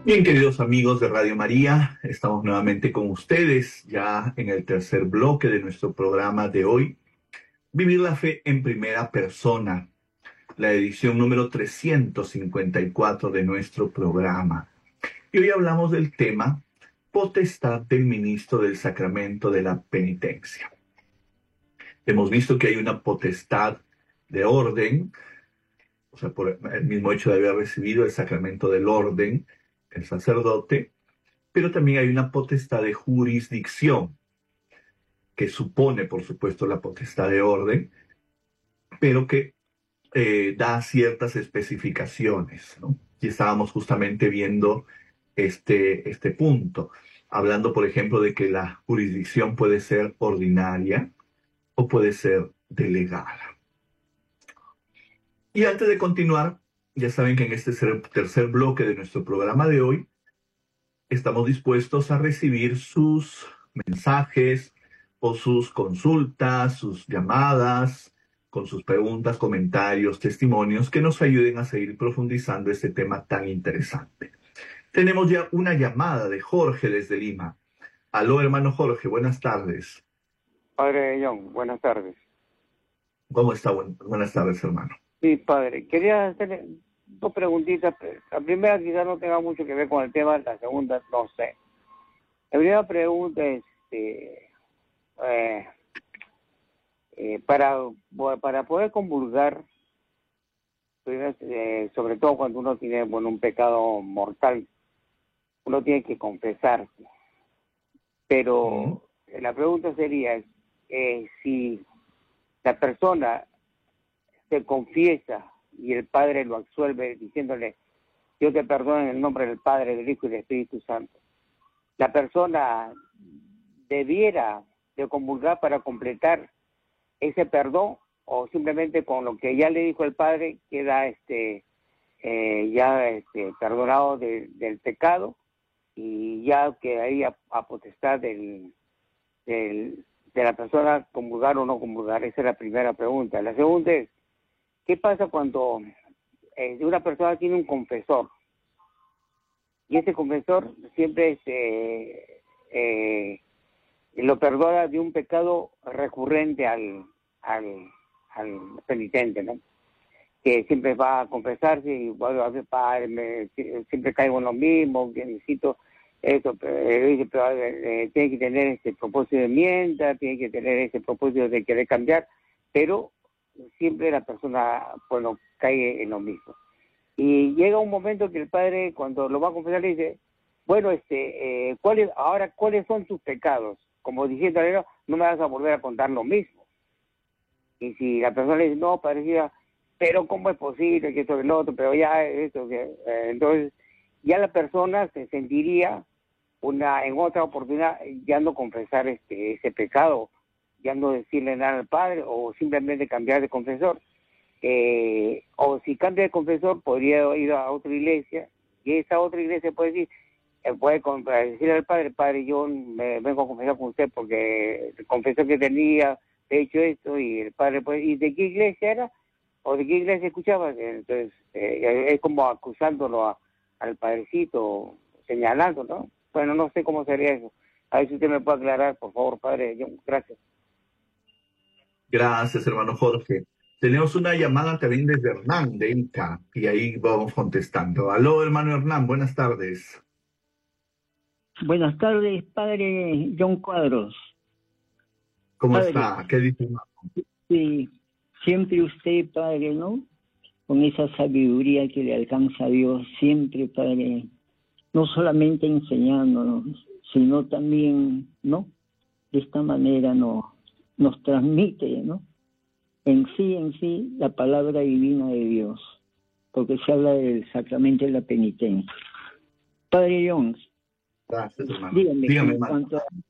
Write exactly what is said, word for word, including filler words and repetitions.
Bien, queridos amigos de Radio María, estamos nuevamente con ustedes ya en el tercer bloque de nuestro programa de hoy, Vivir la Fe en Primera Persona, la edición número trescientos cincuenta y cuatro de nuestro programa. Y hoy hablamos del tema Potestad del Ministro del Sacramento de la Penitencia. Hemos visto que hay una potestad de orden, o sea, por el mismo hecho de haber recibido el sacramento del orden, el sacerdote, pero también hay una potestad de jurisdicción, que supone, por supuesto, la potestad de orden, pero que eh, da ciertas especificaciones, ¿no? Y estábamos justamente viendo este, este punto, hablando, por ejemplo, de que la jurisdicción puede ser ordinaria o puede ser delegada. Y antes de continuar, ya saben que en este tercer bloque de nuestro programa de hoy, estamos dispuestos a recibir sus mensajes o sus consultas, sus llamadas, con sus preguntas, comentarios, testimonios que nos ayuden a seguir profundizando este tema tan interesante. Tenemos ya una llamada de Jorge desde Lima. Aló, hermano Jorge, buenas tardes. Padre John, buenas tardes. ¿Cómo está? Buenas tardes, hermano. Sí, padre, quería hacerle dos preguntitas. La primera quizás no tenga mucho que ver con el tema, la segunda no sé. La primera pregunta es, este, eh, eh, para, para poder comulgar, eh, sobre todo cuando uno tiene bueno, un pecado mortal, uno tiene que confesarse. Pero mm. la pregunta sería, eh, si la persona se confiesa y el Padre lo absuelve diciéndole, yo te perdono en el nombre del Padre, del Hijo y del Espíritu Santo, la persona debiera de comulgar para completar ese perdón, o simplemente con lo que ya le dijo el Padre queda este eh, ya este, perdonado de, del pecado, y ya quedaría a, a potestad del, del, de la persona comulgar o no comulgar. Esa es la primera pregunta. La segunda es, ¿qué pasa cuando eh, una persona tiene un confesor? Y ese confesor siempre este, eh, lo perdona de un pecado recurrente al, al, al penitente, ¿no? Que siempre va a confesarse y bueno, a ver, padre, me, siempre caigo en lo mismo, que necesito eso, pero, eh, pero eh, tiene que tener ese propósito de enmienda, tiene que tener ese propósito de querer cambiar, pero siempre la persona, bueno, cae en lo mismo. Y llega un momento que el padre, cuando lo va a confesar, le dice, bueno, este, eh, ¿cuáles, ahora, ¿cuáles son tus pecados? Como diciendo, no, no me vas a volver a contar lo mismo. Y si la persona le dice, no, parecía, pero ¿cómo es posible que esto que lo otro? Pero ya esto, que, eh, entonces, ya la persona se sentiría una en otra oportunidad ya no confesar este ese pecado, ya no decirle nada al padre, o simplemente cambiar de confesor. Eh, o si cambia de confesor, podría ir a otra iglesia, y esa otra iglesia puede decir, eh, puede decirle al padre, padre, yo me vengo a confesar con usted porque confesó que tenía hecho esto, y el padre puede, ¿y de qué iglesia era? ¿O de qué iglesia escuchaba? Entonces, eh, es como acusándolo a, al padrecito, señalando, ¿no? Bueno, no sé cómo sería eso. A ver si usted me puede aclarar, por favor, padre. Yo, gracias. Gracias, hermano Jorge. Tenemos una llamada también desde Hernán, de Ica, y ahí vamos contestando. Aló, hermano Hernán, buenas tardes. Buenas tardes, padre John Cuadros. ¿Cómo padre, está? ¿Qué dice, hermano? Sí, siempre usted, padre, ¿no? Con esa sabiduría que le alcanza a Dios, siempre, padre, no solamente enseñándonos, sino también, ¿no? De esta manera nos, nos transmite, ¿no? En sí, en sí, la palabra divina de Dios, porque se habla del sacramento de la penitencia. Padre Jones, gracias, hermano. dígame, Dígame, en hermano. cuanto a